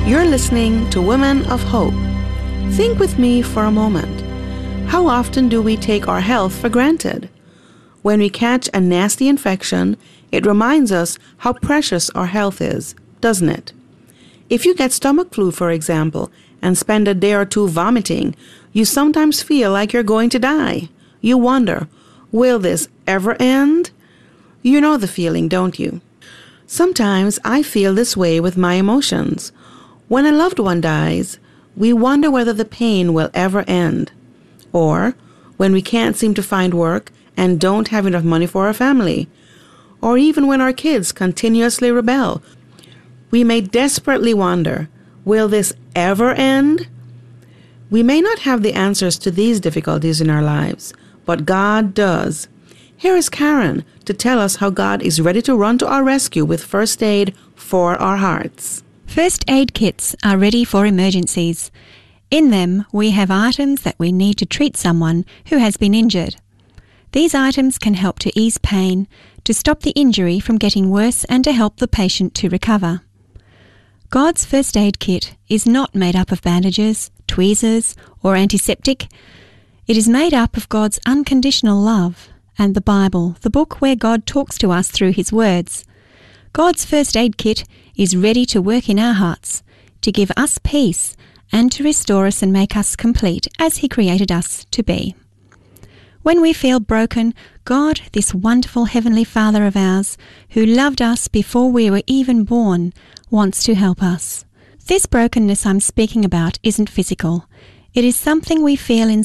You're listening to Women of Hope. Think with me for a moment. How often do we take our health for granted? When we catch a nasty infection, it reminds us how precious our health is, doesn't it? If you get stomach flu, for example, and spend a day or two vomiting, you sometimes feel like you're going to die. You wonder, will this ever end? You know the feeling, don't you? Sometimes I feel this way with my emotions. When a loved one dies, we wonder whether the pain will ever end. Or when we can't seem to find work and don't have enough money for our family. Or even when our kids continuously rebel. We may desperately wonder, will this ever end? We may not have the answers to these difficulties in our lives, but God does. Here is Karen to tell us how God is ready to run to our rescue with first aid for our hearts. First aid kits are ready for emergencies. In them, we have items that we need to treat someone who has been injured. These items can help to ease pain, to stop the injury from getting worse, and to help the patient to recover. God's first aid kit is not made up of bandages, tweezers, or antiseptic. It is made up of God's unconditional love and the Bible, the book where God talks to us through His words. God's first aid kit is ready to work in our hearts, to give us peace, and to restore us and make us complete as He created us to be. When we feel broken, God, this wonderful Heavenly Father of ours, who loved us before we were even born, wants to help us. This brokenness I'm speaking about isn't physical. It is something we feel